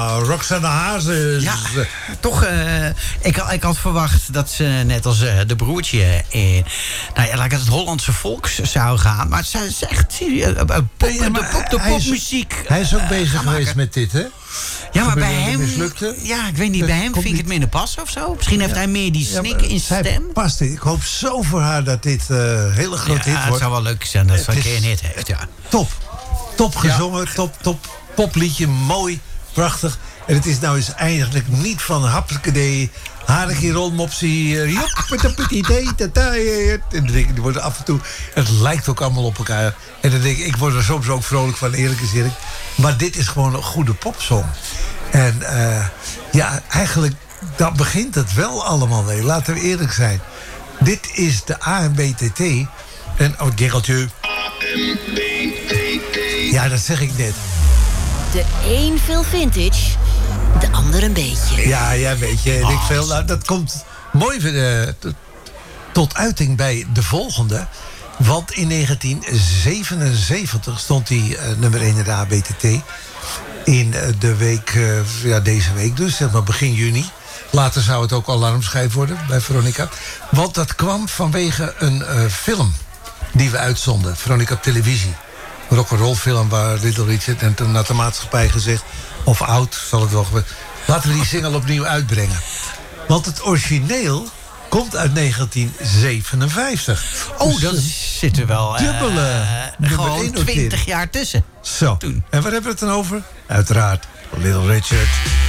Roxanne Hazes. Ja, toch. Ik had verwacht dat ze net als de broertje in het Hollandse volks zou gaan. Maar ze is echt de popmuziek. Hij is ook bezig geweest met dit, hè? Ja, maar bij hem... Mislukte. Ja, ik weet niet, bij hem vind ik het minder passen of zo. Misschien heeft hij meer die snik in zijn stem. Past dit. Ik hoop zo voor haar dat dit hele grote hit wordt. Het zou wel leuk zijn dat ze een keer een hit heeft, ja. Top gezongen, top popliedje, mooi, prachtig. En het is nou eens eigenlijk niet van hapskedee, harige rolmopsie, en dan denk ik, die worden af en toe, het lijkt ook allemaal op elkaar. En dan denk ik word er soms ook vrolijk van, eerlijk is eerlijk. Maar dit is gewoon een goede popsong. En eigenlijk, daar begint het wel allemaal mee. Laten we eerlijk zijn. Dit is de ANBTT. En, Geraldje. Ja, dat zeg ik net. De een veel vintage, de ander een beetje. Ja, weet je. Ik veel. Nou, dat komt mooi tot uiting bij de volgende. Want in 1977 stond die nummer 1 in de ABTT. In de week, deze week dus, zeg maar begin juni. Later zou het ook alarmschijf worden bij Veronica. Want dat kwam vanwege een film die we uitzonden. Veronica op televisie. Een rock'n'roll film waar Little Richard en toen had de maatschappij gezegd... of oud, zal het wel gebeuren. Laten we die single opnieuw uitbrengen. Want het origineel komt uit 1957. Oh, dus dan zit er wel dubbele gewoon 20 jaar tussen. Zo, Toen. En waar hebben we het dan over? Uiteraard, Little Richard.